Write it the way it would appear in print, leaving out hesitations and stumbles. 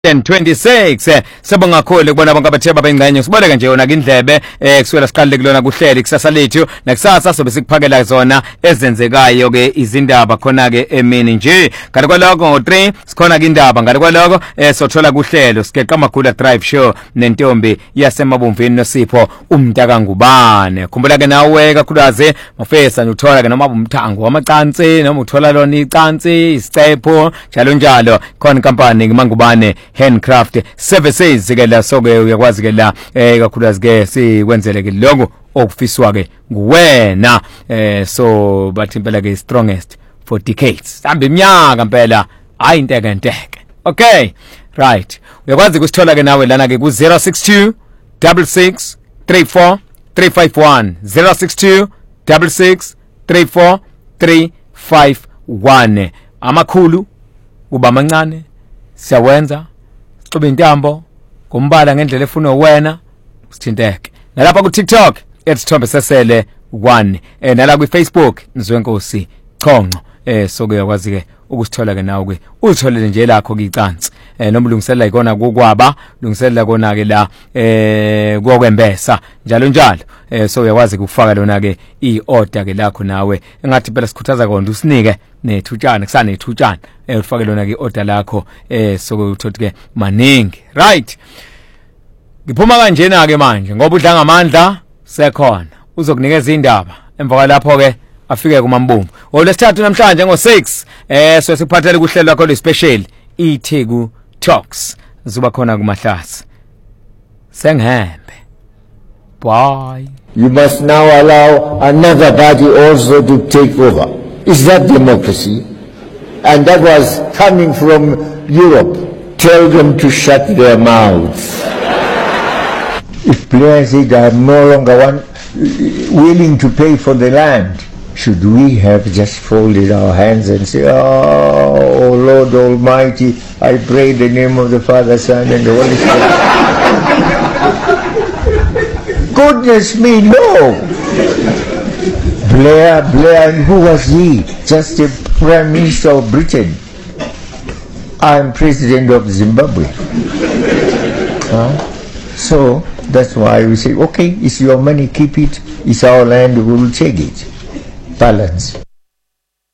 26 sabonga kakhulu kubona bonke abatheba bengcenye siboleka nje yona indlebe kuswela siqalile kulona kuhleli kusasa lethu nakusasa sobe sikuphakela zona ezenzekayo ke izindaba khona ke emini nje kanti kwaloko ngo3 sikhona ke indaba kanti kwaloko sothola kuhlelo sikeqa amagula drive show nentombi yasemabomvini noSipho umntaka ngubane khumbula ke nawe kakhulukazi mafesa uthola ke noma umthango wamacansi noma uthola lona icansi isicepho njalo khona inkampani ngimangubane handcraft services ke la soke uyakwazi ke la kakhulukazi ke sikwenzele ke lokho okufiswa ke nguwena so bathi impela ke strongest for decades hamba iminyaka impela hayi inteke okay right uyakwazi kusithola ke nawe lana ke ku 062 66 34 351 062 66 34 351 amakhulu kuba amancane siyawenza xoba intambo kumbala ngendlela efuna wena usithinteke nalapha ku TikTok @Sithombe Sesele 1 nala ku Facebook Nzwenkosi Chonco so ke yakwazi ke ukusithola ke nawe ke uzitholele nje lakho kicansi noma ulungiselela ikona kokwaba lungiselela kona ke la kokwembesa njalo so uyakwazi ukufaka lona ke iorder ke lakho nawe engathi phela sikhuthaza konke usinike nethutshana kusane ithutshana ufake lona ke order lakho so ke uthothi ke maningi right ngiphuma kanjena ke manje ngoba udla ngamandla sekhona uzokunikeza indaba emva kwalapho ke afike kumambumbu olesithathu namhlanje ngo6 so sikuphathele kuhlelo lakho lespecial iTheku Talks zuba khona kumahlasi sengembe bye. You must now allow another party also to take over. Is that democracy? And that was coming from Europe. Tell them to shut their mouths. If players are no longer willing to pay for the land, should we have just folded our hands and say, oh Lord Almighty, I pray in the name of the Father, Son, and the Holy Spirit. Goodness me, no! Blair, and who was he? Just a Prime Minister of Britain. I'm President of Zimbabwe. So that's why we say, okay, it's your money, keep it. It's our land, we will take it. Balance.